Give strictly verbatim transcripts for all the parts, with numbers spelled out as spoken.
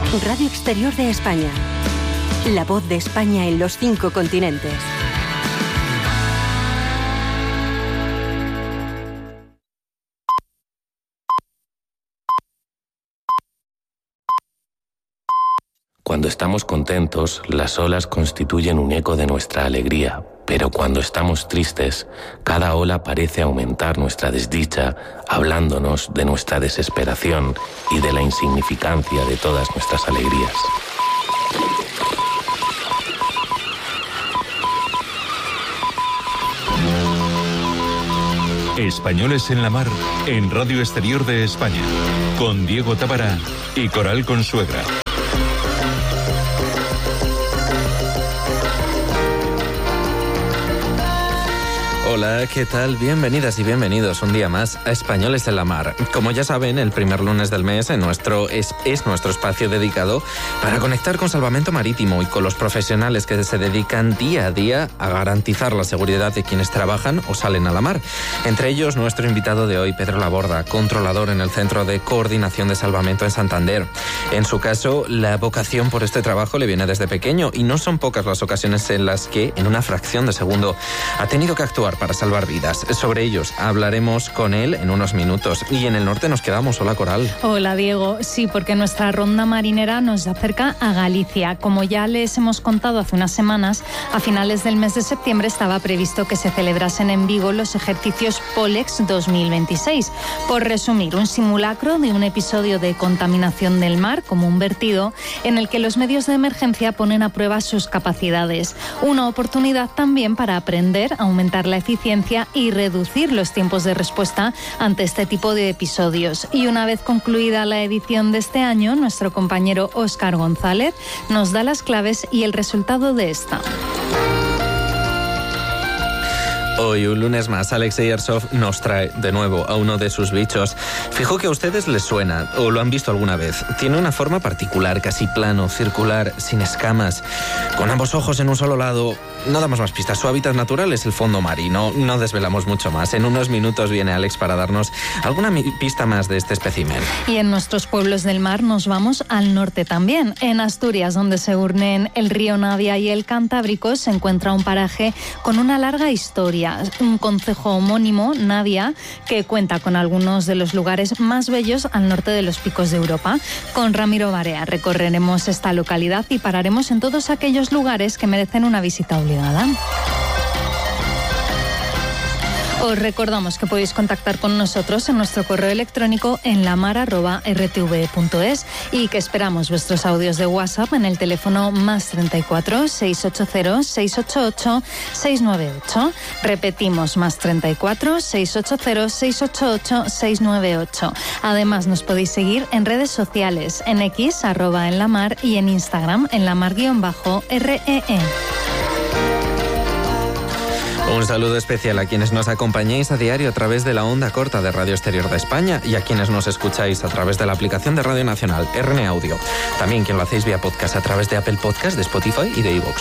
Radio Exterior de España. La voz de España en los cinco continentes. Cuando estamos contentos, las olas constituyen un eco de nuestra alegría, pero cuando estamos tristes, cada ola parece aumentar nuestra desdicha, hablándonos de nuestra desesperación y de la insignificancia de todas nuestras alegrías. Españoles en la Mar, en Radio Exterior de España, con Diego Tábara y Coral Consuegra. Hola, ¿qué tal? Bienvenidas y bienvenidos un día más a Españoles en la Mar. Como ya saben, el primer lunes del mes en nuestro, es, es nuestro espacio dedicado para conectar con Salvamento Marítimo y con los profesionales que se dedican día a día a garantizar la seguridad de quienes trabajan o salen a la mar. Entre ellos, nuestro invitado de hoy, Pedro Laborda, controlador en el Centro de Coordinación de Salvamento en Santander. En su caso, la vocación por este trabajo le viene desde pequeño y no son pocas las ocasiones en las que, en una fracción de segundo, ha tenido que actuar para salvar vidas. Sobre ellos hablaremos con él en unos minutos. Y en el norte nos quedamos. Hola, Coral. Hola, Diego. Sí, porque nuestra ronda marinera nos acerca a Galicia. Como ya les hemos contado hace unas semanas, a finales del mes de septiembre estaba previsto que se celebrasen en Vigo los ejercicios Polex dos mil veintiséis. Por resumir, un simulacro de un episodio de contaminación del mar, como un vertido, en el que los medios de emergencia ponen a prueba sus capacidades. Una oportunidad también para aprender, aumentar la eficiencia y reducir los tiempos de respuesta ante este tipo de episodios. Y una vez concluida la edición de este año, nuestro compañero Óscar González nos da las claves y el resultado de esta. Hoy, un lunes más, Alexey Airsoft nos trae de nuevo a uno de sus bichos. Fijo que a ustedes les suena, o lo han visto alguna vez. Tiene una forma particular, casi plano, circular, sin escamas, con ambos ojos en un solo lado. No damos más pistas. Su hábitat natural es el fondo marino. No desvelamos mucho más. En unos minutos viene Alex para darnos alguna pista más de este espécimen. Y en nuestros pueblos del mar nos vamos al norte también. En Asturias, donde se unen el río Navia y el Cantábrico, se encuentra un paraje con una larga historia. Un concejo homónimo, Navia, que cuenta con algunos de los lugares más bellos al norte de los picos de Europa. Con Ramiro Barea recorreremos esta localidad y pararemos en todos aquellos lugares que merecen una visita obligada. Os recordamos que podéis contactar con nosotros en nuestro correo electrónico en lamar arroba r t v punto es y que esperamos vuestros audios de WhatsApp en el teléfono más treinta y cuatro, seiscientos ochenta, seiscientos ochenta y ocho, seiscientos noventa y ocho. Repetimos, más treinta y cuatro, seiscientos ochenta, seiscientos ochenta y ocho, seiscientos noventa y ocho. Además, nos podéis seguir en redes sociales, en X, arroba en la mar, y en Instagram, en lamar guión bajo R E E. Un saludo especial a quienes nos acompañáis a diario a través de la onda corta de Radio Exterior de España y a quienes nos escucháis a través de la aplicación de Radio Nacional R N Audio. También quien lo hacéis vía podcast a través de Apple Podcast, de Spotify y de iVoox.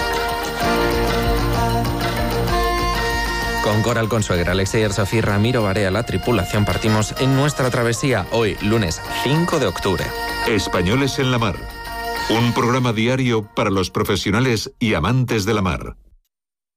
Con Coral Consuegra, Alexey Airsoft y Ramiro Barea, la tripulación, partimos en nuestra travesía hoy, lunes cinco de octubre. Españoles en la Mar. Un programa diario para los profesionales y amantes de la mar.